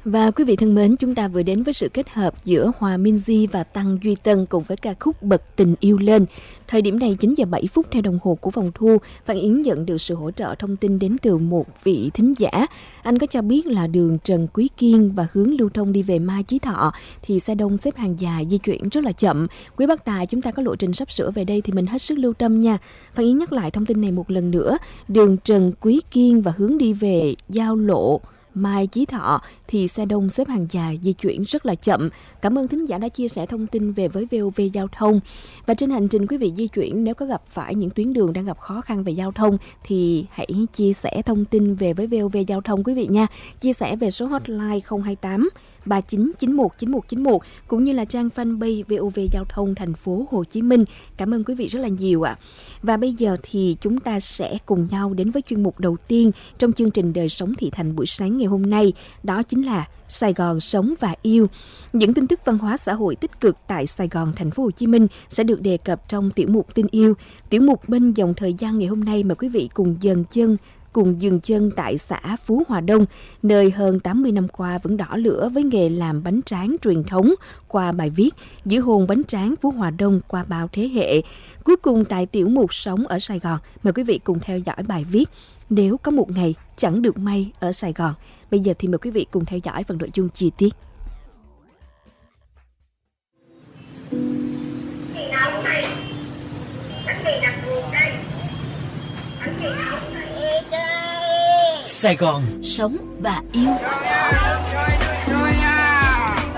Và quý vị thân mến, chúng ta vừa đến với sự kết hợp giữa Hòa Minzy và Tăng Duy Tân cùng với ca khúc Bật Tình Yêu Lên. Thời điểm này 9 giờ 7 phút theo đồng hồ của phòng thu, Phan Yến nhận được sự hỗ trợ thông tin đến từ một vị thính giả. Anh có cho biết là đường Trần Quý Kiên và hướng lưu thông đi về Mai Chí Thọ thì xe đông xếp hàng dài, di chuyển rất là chậm. Quý bác tài, chúng ta có lộ trình sắp sửa về đây thì mình hết sức lưu tâm nha. Phan Yến nhắc lại thông tin này một lần nữa. Đường Trần Quý Kiên và hướng đi về giao lộ Mai Chí Thọ thì xe đông xếp hàng dài, di chuyển rất là chậm. Cảm ơn thính giả đã chia sẻ thông tin về với VOV Giao thông. Và trên hành trình quý vị di chuyển, nếu có gặp phải những tuyến đường đang gặp khó khăn về giao thông thì hãy chia sẻ thông tin về với VOV Giao thông quý vị nha. Chia sẻ về số hotline 028 3991 9191 cũng như là trang fanpage VOV Giao thông thành phố Hồ Chí Minh. Cảm ơn quý vị rất là nhiều ạ. Và bây giờ thì chúng ta sẽ cùng nhau đến với chuyên mục đầu tiên trong chương trình Đời sống thị thành buổi sáng ngày hôm nay. Đó chính là Sài Gòn sống và yêu. Những tin tức văn hóa xã hội tích cực tại Sài Gòn, thành phố Hồ Chí Minh sẽ được đề cập trong tiểu mục Tin yêu. Tiểu mục bên dòng thời gian ngày hôm nay mời quý vị cùng dừng chân tại xã Phú Hòa Đông, nơi hơn 80 năm qua vẫn đỏ lửa với nghề làm bánh tráng truyền thống qua bài viết Giữ hồn bánh tráng Phú Hòa Đông qua bao thế hệ. Cuối cùng tại tiểu mục Sống ở Sài Gòn, mời quý vị cùng theo dõi bài viết Nếu có một ngày chẳng được may ở Sài Gòn. Bây giờ thì mời quý vị cùng theo dõi phần nội dung chi tiết. Sài Gòn sống và yêu.